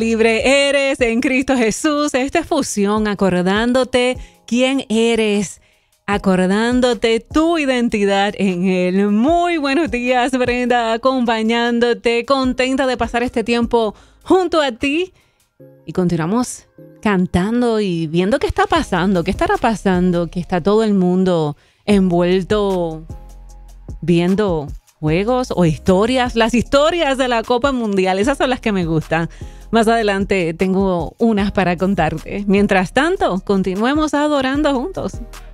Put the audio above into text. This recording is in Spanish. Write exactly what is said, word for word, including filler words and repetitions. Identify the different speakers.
Speaker 1: libre eres en Cristo Jesús. Esta es Fusión, acordándote quién eres, acordándote tu identidad en Él. Muy buenos días, Brenda, acompañándote, contenta de pasar este tiempo junto a ti. Y continuamos cantando y viendo qué está pasando, qué estará pasando, que está todo el mundo envuelto viendo juegos o historias, las historias de la Copa Mundial. Esas son las que me gustan. Más adelante tengo unas para contarte. Mientras tanto, continuemos adorando juntos.